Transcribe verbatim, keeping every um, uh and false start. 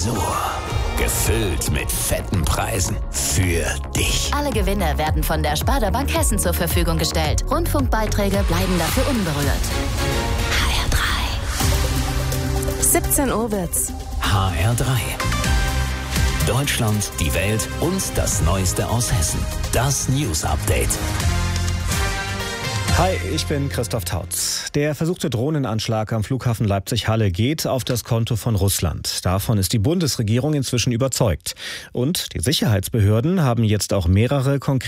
Tresor. Gefüllt mit fetten Preisen für dich. Alle Gewinne werden von der Sparda Bank Hessen zur Verfügung gestellt. Rundfunkbeiträge bleiben dafür unberührt. H R drei. siebzehn Uhr wird's. H R drei. Deutschland, die Welt und das Neueste aus Hessen. Das News Update. Hi, ich bin Christoph Tautz. Der versuchte Drohnenanschlag am Flughafen Leipzig-Halle geht auf das Konto von Russland. Davon ist die Bundesregierung inzwischen überzeugt. Und die Sicherheitsbehörden haben jetzt auch mehrere konkrete